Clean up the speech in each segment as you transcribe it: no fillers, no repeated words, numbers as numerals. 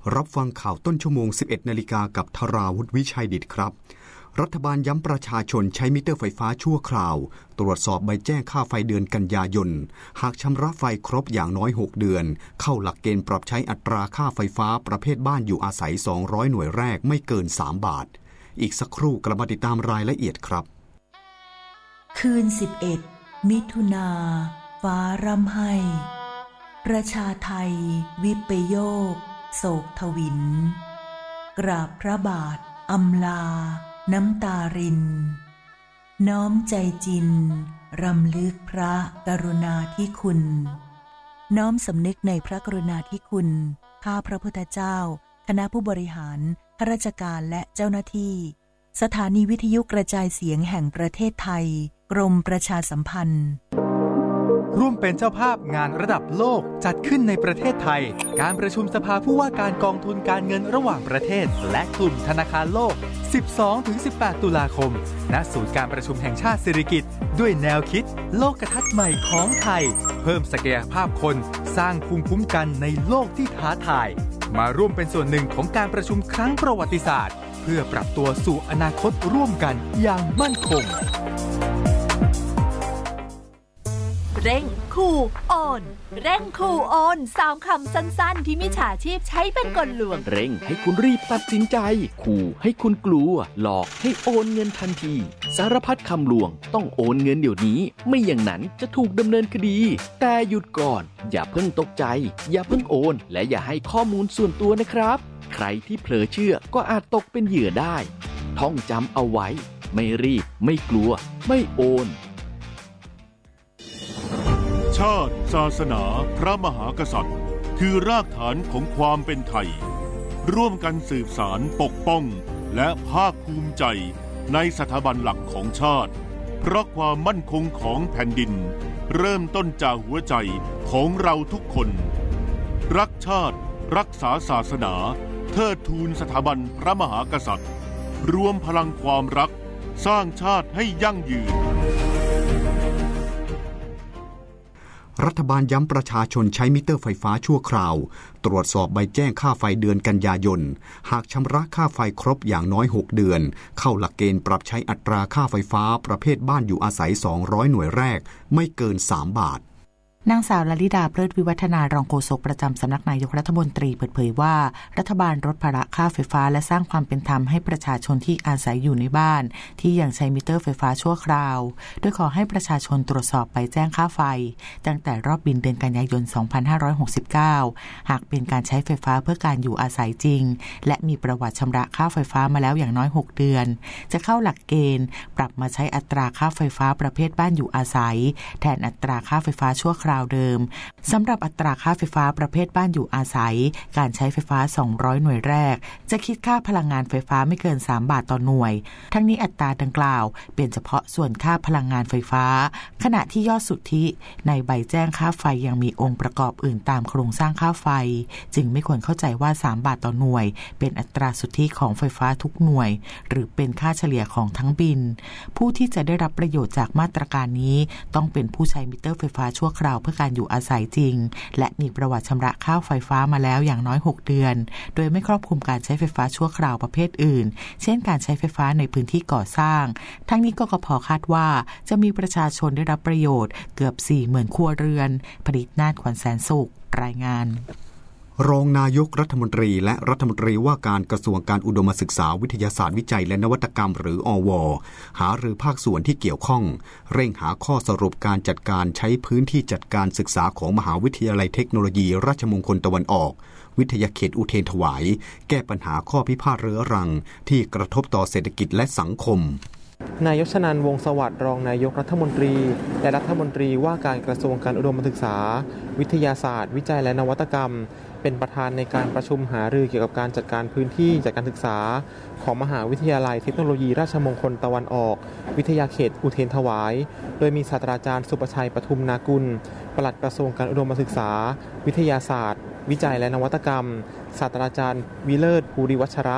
รับฟังข่าวต้นชั่วโมง 11 นาฬิกากับธราวุฒิวิชัยดิษฐ์ครับรัฐบาลย้ำประชาชนใช้มิเตอร์ไฟฟ้าชั่วคราวตรวจสอบใบแจ้งค่าไฟเดือนกันยายนหากชำระไฟครบอย่างน้อย6เดือนเข้าหลักเกณฑ์ปรับใช้อัตราค่าไฟฟ้าประเภทบ้านอยู่อาศัย200หน่วยแรกไม่เกิน3บาทอีกสักครู่กลับมาติดตามรายละเอียดครับคืน11มิถุนาฟ้าร่ำไห้ประชาไทยวิปโยคโศกทวินกราบพระบาทอำลาน้ำตารินน้อมใจจินรำลึกพระกรุณาธิคุณน้อมสำนึกในพระกรุณาธิคุณข้าพระพุทธเจ้าคณะผู้บริหารข้าราชการและเจ้าหน้าที่สถานีวิทยุกระจายเสียงแห่งประเทศไทยกรมประชาสัมพันธ์ร่วมเป็นเจ้าภาพงานระดับโลกจัดขึ้นในประเทศไทยการประชุมสภาผู้ว่าการกองทุนการเงินระหว่างประเทศและกลุ่มธนาคารโลก 12-18 ตุลาคมณศูนย์การประชุมแห่งชาติสิริกิติ์ด้วยแนวคิดโลกทัศน์ใหม่ของไทยเพิ่มศักยภาพคนสร้างภูมิคุ้มกันในโลกที่ท้าทายมาร่วมเป็นส่วนหนึ่งของการประชุมครั้งประวัติศาสตร์เพื่อปรับตัวสู่อนาคตร่วมกันอย่างมั่นคงเร่งขู่โอนเร่งขู่โอน3คำสั้นๆที่มิจฉาชีพใช้เป็นกลลวงเร่งให้คุณรีบตัดสินใจขู่ให้คุณกลัวหลอกให้โอนเงินทันทีสารพัดคำลวงต้องโอนเงินเดี๋ยวนี้ไม่อย่างนั้นจะถูกดำเนินคดีแต่หยุดก่อนอย่าเพิ่งตกใจอย่าเพิ่งโอนและอย่าให้ข้อมูลส่วนตัวนะครับใครที่เผลอเชื่อก็อาจตกเป็นเหยื่อได้ท่องจำเอาไว้ไม่รีบไม่กลัวไม่โอนชาติศาสนาพระมหากษัตริย์คือรากฐานของความเป็นไทยร่วมกันสืบสานปกป้องและภาคภูมิใจในสถาบันหลักของชาติเพราะความมั่นคงของแผ่นดินเริ่มต้นจากหัวใจของเราทุกคนรักชาติรักษาศาสนาเทิดทูนสถาบันพระมหากษัตริย์รวมพลังความรักสร้างชาติให้ยั่งยืนรัฐบาลย้ำประชาชนใช้มิเตอร์ไฟฟ้าชั่วคราวตรวจสอบใบแจ้งค่าไฟเดือนกันยายนหากชำระค่าไฟครบอย่างน้อย6เดือนเข้าหลักเกณฑ์ปรับใช้อัตราค่าไฟฟ้าประเภทบ้านอยู่อาศัย200หน่วยแรกไม่เกิน3บาทนางสาวลลิดาเพลิดวิวัฒนารองโฆษกประจำสำนักนายกรัฐมนตรีเปิดเผยว่ารัฐบาลลดภาระค่าไฟฟ้าและสร้างความเป็นธรรมให้ประชาชนที่อาศัยอยู่ในบ้านที่ยังใช้มิเตอร์ไฟฟ้าชั่วคราวโดยขอให้ประชาชนตรวจสอบใบแจ้งค่าไฟตั้งแต่รอบบินเดือนกันยายน 2569 หากเป็นการใช้ไฟฟ้าเพื่อการอยู่อาศัยจริงและมีประวัติชำระค่าไฟฟ้ามาแล้วอย่างน้อย6เดือนจะเข้าหลักเกณฑ์ปรับมาใช้อัตราค่าไฟฟ้าประเภทบ้านอยู่อาศัยแทนอัตราค่าไฟฟ้าชั่วคราวเดิมสำหรับอัตราค่าไฟฟ้าประเภทบ้านอยู่อาศัยการใช้ไฟฟ้า200หน่วยแรกจะคิดค่าพลังงานไฟฟ้าไม่เกิน3บาทต่อหน่วยทั้งนี้อัตราดังกล่าวเป็นเฉพาะส่วนค่าพลังงานไฟฟ้าขณะที่ยอดสุทธิในใบแจ้งค่าไฟยังมีองค์ประกอบอื่นตามโครงสร้างค่าไฟจึงไม่ควรเข้าใจว่า3บาทต่อหน่วยเป็นอัตราสุทธิของไฟฟ้าทุกหน่วยหรือเป็นค่าเฉลี่ยของทั้งบินผู้ที่จะได้รับประโยชน์จากมาตรการนี้ต้องเป็นผู้ใช้มิเตอร์ไฟฟ้าชั่วคราวเพื่อการอยู่อาศัยจริงและมีประวัติชำระค่าไฟฟ้ามาแล้วอย่างน้อย6เดือนโดยไม่ครอบคลุมการใช้ไฟฟ้าชั่วคราวประเภทอื่นเช่นการใช้ไฟฟ้าในพื้นที่ก่อสร้างทั้งนี้กกพ.คาดว่าจะมีประชาชนได้รับประโยชน์เกือบ 40,000 ครัวเรือนผลิตนาฏขวัญแสนสุขรายงานรองนายกรัฐมนตรีและรัฐมนตรีว่าการกระทรวงการอุดมศึกษาวิทยาศาสตร์วิจัยและนวัตกรรมหรืออว.หารือภาคส่วนที่เกี่ยวข้องเร่งหาข้อสรุปการจัดการใช้พื้นที่จัดการศึกษาของมหาวิทยาลัยเทคโนโลยีราชมงคลตะวันออกวิทยาเขตอุเทรนถวายแก้ปัญหาข้อพิพาทเรื้อรังที่กระทบต่อเศรษฐกิจและสังคมนายกชนันท์ วงศ์สวัสดิ์รองนายกรัฐมนตรีและรัฐมนตรีว่าการกระทรวงการอุดมศึกษาวิทยาศาสตร์วิจัยและนวัตกรรมเป็นประธานในการประชุมหารือเกี่ยวกับการจัดการพื้นที่จัดการศึกษาของมหาวิทยาลัยเทคโนโลยีราชมงคลตะวันออกวิทยาเขตอุเทรนถวายโดยมีศาสตราจารย์สุประชัยปทุมนากุลปลัดกระทรวงการอุดมศึกษาวิทยาศาสตร์วิจัยและนวัตกรรมศาสตราจารย์วิเลิศภูริวัชระ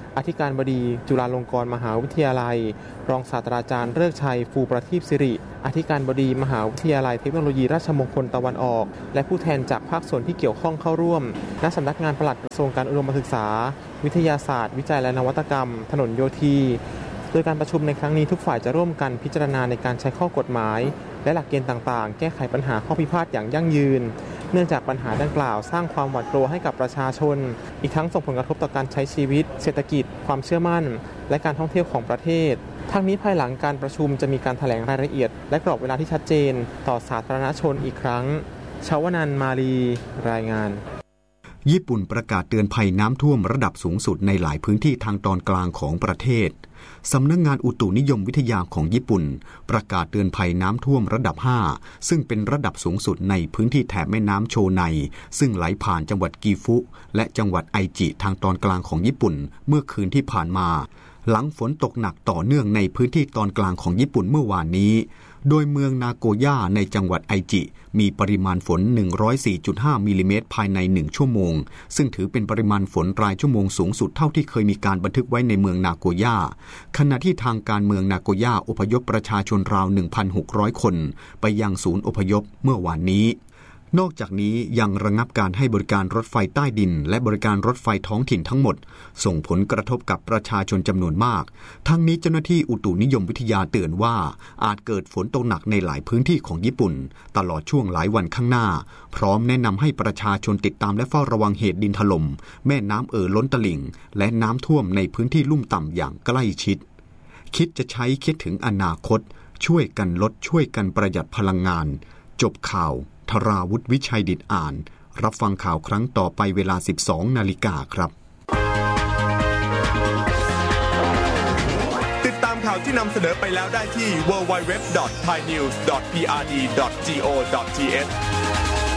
อธิการบดีจุฬาลงกรณ์มหาวิทยาลัยรองศาสตราจารย์ฤกษ์ชัยฟูประทีปสิริอธิการบดีมหาวิทยาลัยเทคโนโลยีราชมงคลตะวันออกและผู้แทนจากภาคส่วนที่เกี่ยวข้องเข้าร่วมณสำนักงานปลัดกระทรวงการอุดมศึกษาวิทยาศาสตร์วิจัยและนวัตกรรมถนนโยธีโดยการประชุมในครั้งนี้ทุกฝ่ายจะร่วมกันพิจารณาในการใช้ข้อกฎหมายและหลักเกณฑ์ต่างๆแก้ไขปัญหาข้อพิพาทอย่างยั่งยืนเนื่องจากปัญหาดังกล่าวสร้างความหวาดกลัวให้กับประชาชนอีกทั้งส่งผลกระทบต่อการใช้ชีวิตเศรษฐกิจความเชื่อมั่นและการท่องเที่ยวของประเทศทั้งนี้ภายหลังการประชุมจะมีการแถลงรายละเอียดและกรอบเวลาที่ชัดเจนต่อสาธารณชนอีกครั้งชวนันท์ มาลีรายงานญี่ปุ่นประกาศเตือนภัยน้ำท่วมระดับสูงสุดในหลายพื้นที่ทางตอนกลางของประเทศสำนักงานอุตุนิยมวิทยาของญี่ปุ่นประกาศเตือนภัยน้ำท่วมระดับ5ซึ่งเป็นระดับสูงสุดในพื้นที่แถบแม่น้ำโชไนซึ่งไหลผ่านจังหวัดกิฟุและจังหวัดไอจิทางตอนกลางของญี่ปุ่นเมื่อคืนที่ผ่านมาหลังฝนตกหนักต่อเนื่องในพื้นที่ตอนกลางของญี่ปุ่นเมื่อวานนี้โดยเมืองนาโกย่าในจังหวัดไอจิมีปริมาณฝน 104.5 มิลลิเมตรภายใน1ชั่วโมงซึ่งถือเป็นปริมาณฝนรายชั่วโมงสูงสุดเท่าที่เคยมีการบันทึกไว้ในเมืองนาโกย่าขณะที่ทางการเมืองนาโกย่าอพยพประชาชนราว 1,600 คนไปยังศูนย์อพยพเมื่อวานนี้นอกจากนี้ยังระงับการให้บริการรถไฟใต้ดินและบริการรถไฟท้องถิ่นทั้งหมดส่งผลกระทบกับประชาชนจำนวนมากทั้งนี้เจ้าหน้าที่อุตุนิยมวิทยาเตือนว่าอาจเกิดฝนตกหนักในหลายพื้นที่ของญี่ปุ่นตลอดช่วงหลายวันข้างหน้าพร้อมแนะนำให้ประชาชนติดตามและเฝ้าระวังเหตุดินถล่มแม่น้ำล้นตลิ่งและน้ำท่วมในพื้นที่ลุ่มต่ำอย่างใกล้ชิดคิดจะใช้คิดถึงอนาคตช่วยกันลดช่วยกันประหยัดพลังงานจบข่าวธราวุฒิวิชัยดิษฐ์อ่านรับฟังข่าวครั้งต่อไปเวลา 12 นาฬิกาครับติดตามข่าวที่นำเสนอไปแล้วได้ที่ www.thainews.prd.go.th